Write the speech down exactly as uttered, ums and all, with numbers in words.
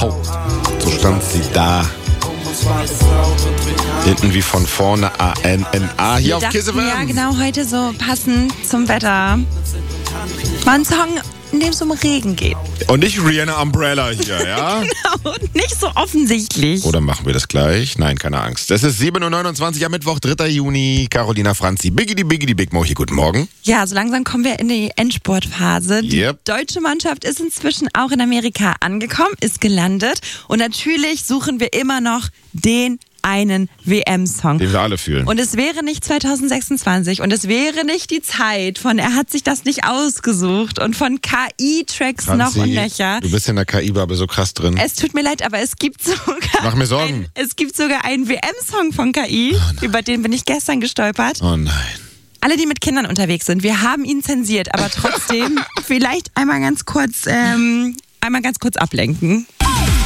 Oh, so stand sie da. Hinten wie von vorne A N N A hier auf Kiss F M. Ja, genau, heute so passend zum Wetter. War ein Song, in dem es um Regen geht. Und nicht Rihanna Umbrella hier, ja? Genau, nicht so offensichtlich. Oder machen wir das gleich? Nein, keine Angst. Es ist sieben Uhr neunundzwanzig am Mittwoch, dritter Juni. Carolina Franzi, Biggity Biggity Big Mo hier. Guten Morgen. Ja, so langsam kommen wir in die Endspurtphase. Die Yep. deutsche Mannschaft ist inzwischen auch in Amerika angekommen, ist gelandet. Und natürlich suchen wir immer noch den einen W M-Song. Den wir alle fühlen. Und es wäre nicht zwanzig sechsundzwanzig und es wäre nicht die Zeit von er hat sich das nicht ausgesucht und von K I-Tracks noch und nöcher. Du bist in der K I-Bubble so krass drin. Es tut mir leid, aber es gibt sogar Mach mir Sorgen. Ein, es gibt sogar einen W M-Song von K I, oh über den bin ich gestern gestolpert. Oh nein. Alle, die mit Kindern unterwegs sind, wir haben ihn zensiert, aber trotzdem vielleicht einmal ganz kurz, ähm, einmal ganz kurz ablenken.